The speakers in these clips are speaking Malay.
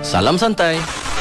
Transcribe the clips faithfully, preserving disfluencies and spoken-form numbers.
Salam santai.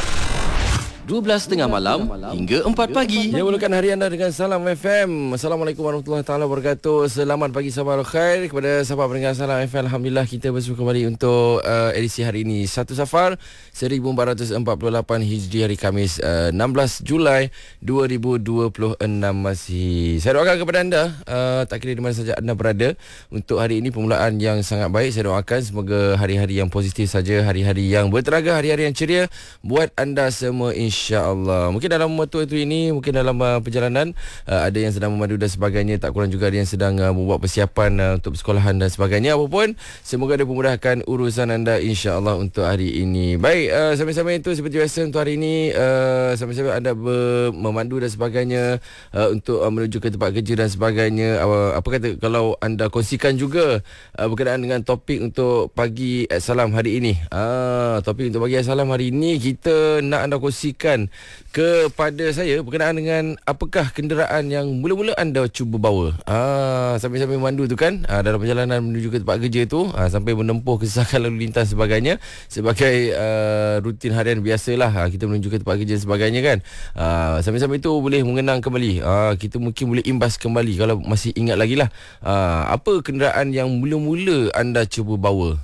dua belas tiga puluh malam hingga empat pagi. Ya, mulakan hari anda dengan Salam F M. Assalamualaikum warahmatullahi taala wabarakatuh. Selamat pagi, sahabat khair kepada sahabat pendengar Salam F M. Alhamdulillah kita bersua kembali untuk uh, edisi hari ini satu Safar seribu empat ratus empat puluh lapan Hijri, hari Khamis uh, enam belas Julai dua ribu dua puluh enam. Masih saya doakan kepada anda, uh, tak kira di mana saja anda berada, untuk hari ini permulaan yang sangat baik. Saya doakan semoga hari-hari yang positif saja, hari-hari yang bertenaga, hari-hari yang ceria buat anda semua, insya-Allah. Mungkin dalam waktu itu ini, mungkin dalam uh, perjalanan uh, ada yang sedang memandu dan sebagainya, tak kurang juga ada yang sedang uh, membuat persiapan uh, untuk persekolahan dan sebagainya. Apapun, semoga dia memudahkan urusan anda, insya-Allah, untuk hari ini. Baik, uh, sambil-sambil itu seperti biasa untuk hari ini, uh, sambil-sambil anda ber- memandu dan sebagainya uh, untuk uh, menuju ke tempat kerja dan sebagainya, uh, apa kata kalau anda kongsikan juga uh, berkenaan dengan topik untuk pagi Salam hari ini. Uh, topik untuk pagi Salam hari ini, kita nak anda kongsikan kepada saya berkenaan dengan apakah kenderaan yang mula-mula anda cuba bawa. Ah, sambil-sambil mandu tu kan, ah, dalam perjalanan menuju ke tempat kerja tu, ah, sampai menempuh kesesakan lalu lintas sebagainya, sebagai ah, rutin harian biasalah, ah, kita menuju ke tempat kerja sebagainya kan. Ah, sambil-sambil itu boleh mengenang kembali, ah, kita mungkin boleh imbas kembali kalau masih ingat lagi lah, ah, apa kenderaan yang mula-mula anda cuba bawa.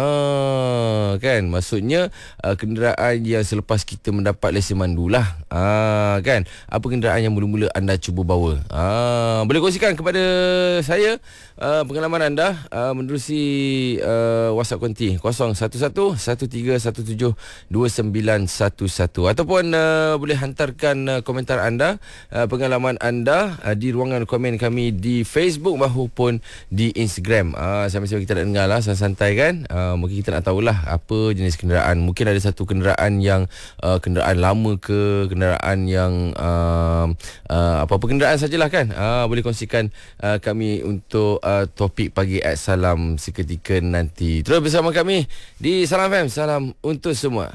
Ah, kan, maksudnya ah, kenderaan yang selepas kita mendapat lesen mandu lah. Ah, kan, apa kenderaan yang mula-mula anda cuba bawa. Ah, boleh kongsikan kepada saya uh, pengalaman anda uh, menerusi uh, WhatsApp konti kosong satu satu satu tiga satu tujuh dua sembilan satu satu, ataupun uh, boleh hantarkan uh, komentar anda, uh, pengalaman anda uh, di ruangan komen kami di Facebook maupun di Instagram. Ah, sambil-sambil kita nak dengar lah santai kan. Uh, mungkin kita nak tahulah apa jenis kenderaan. Mungkin ada satu kenderaan yang uh, kenderaan lama ke, kenderaan yang uh, uh, apa-apa kenderaan sajalah kan. Uh, boleh kongsikan uh, kami untuk uh, topik pagi at Salam seketika nanti. Terus bersama kami di Salam F M. Salam untuk semua.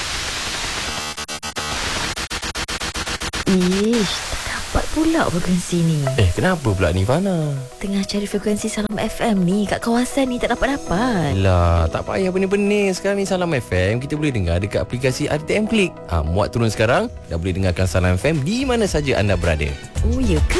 Ish, dapat pula frekuensi ni. Eh, kenapa pula ni, Fana? Tengah cari frekuensi Salam F M ni kat kawasan ni, tak dapat-dapat. Lah, tak payah benih-benih. Sekarang ni Salam F M kita boleh dengar dekat aplikasi R T M Klik. Ha, muat turun sekarang, dah boleh dengarkan Salam F M di mana saja anda berada. Oh, ya ke?